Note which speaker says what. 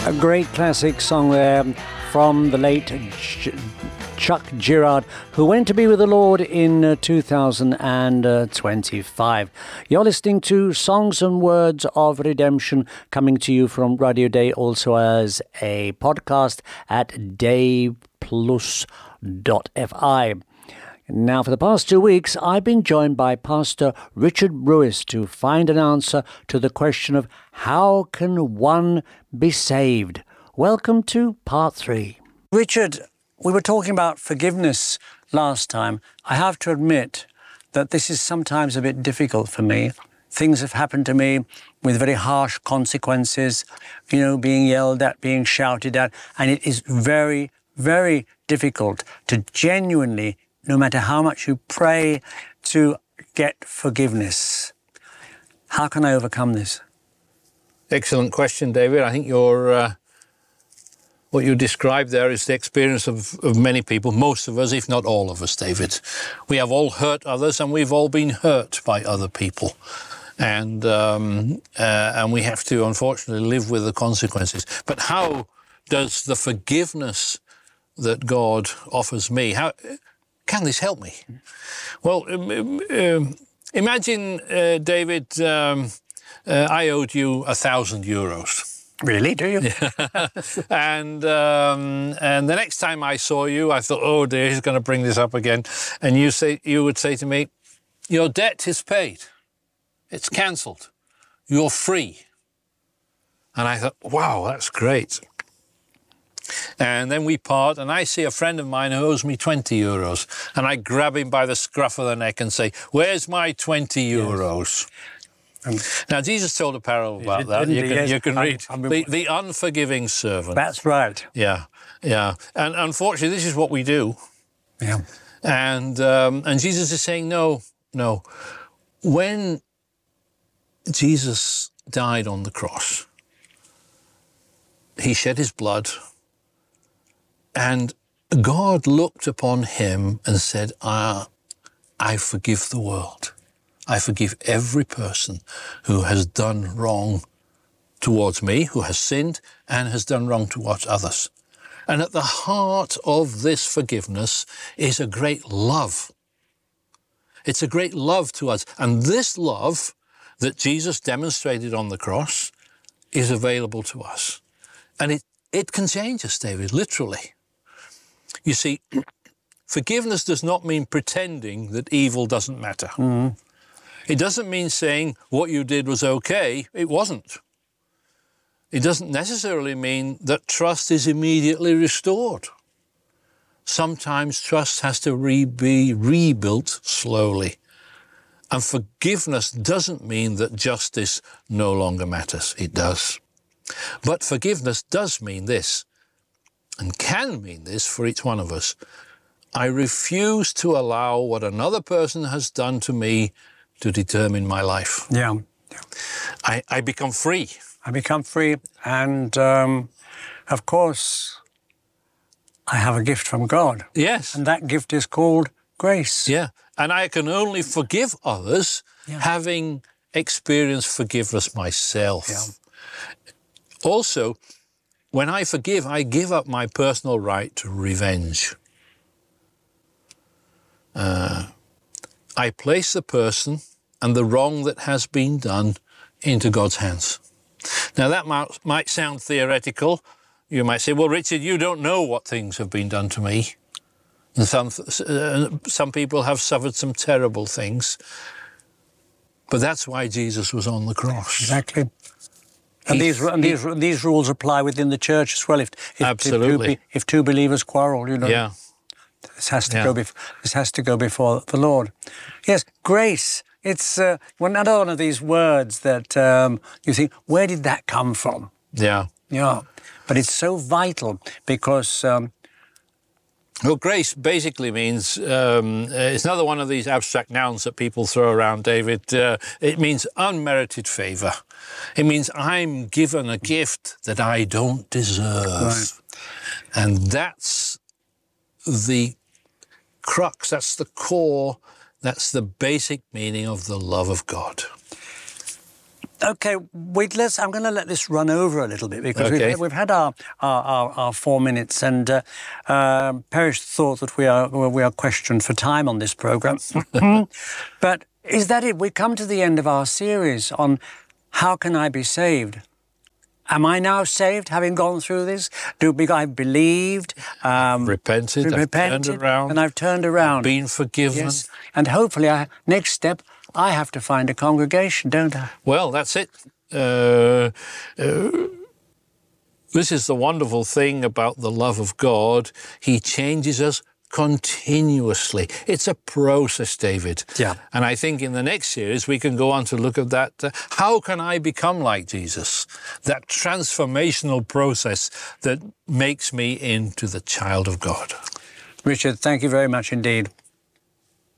Speaker 1: A great classic song there from the late Chuck Girard, who went to be with the Lord in 2025. You're listening to Songs and Words of Redemption, coming to you from Radio Day, also as a podcast at dayplus.fi. Now, for the past 2 weeks, I've been joined by Pastor Richard Ruiz to find an answer to the question of how can one be saved? Welcome to part 3. Richard, we were talking about forgiveness last time. I have to admit that this is sometimes a bit difficult for me. Things have happened to me with very harsh consequences, being yelled at, being shouted at, and it is very, very difficult to genuinely, no matter how much you pray, to get forgiveness. How can I overcome this?
Speaker 2: Excellent question, David. I think what you described there is the experience of many people, most of us, if not all of us, David. We have all hurt others, and we've all been hurt by other people. And we have to, unfortunately, live with the consequences. But how does the forgiveness that God offers me, how can this help me? Well, imagine, David, I owed you 1,000 euros.
Speaker 1: Really? Do you?
Speaker 2: And the next time I saw you, I thought, oh dear, he's going to bring this up again. And you would say to me, your debt is paid. It's cancelled. You're free. And I thought, wow, that's great. And then we part, and I see a friend of mine who owes me 20 euros. And I grab him by the scruff of the neck and say, where's my 20 euros? Yes. Now, Jesus told a parable about that. You can read the unforgiving servant.
Speaker 1: That's right.
Speaker 2: Yeah. And unfortunately, this is what we do.
Speaker 1: Yeah.
Speaker 2: And Jesus is saying, no. When Jesus died on the cross, he shed his blood, and God looked upon him and said, I forgive the world. I forgive every person who has done wrong towards me, who has sinned and has done wrong towards others. And at the heart of this forgiveness is a great love. It's a great love to us. And this love that Jesus demonstrated on the cross is available to us. And it can change us, David, literally. You see, forgiveness does not mean pretending that evil doesn't matter. Mm-hmm. It doesn't mean saying what you did was okay. It wasn't. It doesn't necessarily mean that trust is immediately restored. Sometimes trust has to be rebuilt slowly. And forgiveness doesn't mean that justice no longer matters. It does. But forgiveness does mean this, and can mean this for each one of us. I refuse to allow what another person has done to me to determine my life.
Speaker 1: Yeah.
Speaker 2: I become free.
Speaker 1: I become free, and of course, I have a gift from God.
Speaker 2: Yes.
Speaker 1: And that gift is called grace.
Speaker 2: Yeah. And I can only forgive others having experienced forgiveness myself. Yeah. Also, when I forgive, I give up my personal right to revenge. I place the person and the wrong that has been done into God's hands. Now, that might sound theoretical. You might say, well, Richard, you don't know what things have been done to me. And some people have suffered some terrible things. But that's why Jesus was on the cross.
Speaker 1: Exactly. And these rules apply within the church as well.
Speaker 2: Absolutely.
Speaker 1: If two believers quarrel,
Speaker 2: Yeah.
Speaker 1: This has to go before the Lord. Yes, grace. It's another one of these words that you think, where did that come from?
Speaker 2: Yeah.
Speaker 1: Yeah. But it's so vital because...
Speaker 2: well, grace basically means, it's another one of these abstract nouns that people throw around, David. It means unmerited favour. It means I'm given a gift that I don't deserve. Right. And that's the crux, that's the core, that's the basic meaning of the love of God.
Speaker 1: Okay, I'm going to let this run over a little bit because
Speaker 2: Okay.
Speaker 1: we've had our 4 minutes, and Perish thought that we are questioned for time on this program. But is that it? We come to the end of our series on how can I be saved? Am I now saved, having gone through this? I've believed,
Speaker 2: Repented, I've turned around,
Speaker 1: and I've turned around.
Speaker 2: been forgiven.
Speaker 1: Yes, and hopefully, next step, I have to find a congregation, don't I?
Speaker 2: Well, that's it. This is the wonderful thing about the love of God. He changes us continuously. It's a process, David.
Speaker 1: Yeah.
Speaker 2: And I think in the next series we can go on to look at that. How can I become like Jesus? That transformational process that makes me into the child of God.
Speaker 1: Richard, thank you very much indeed.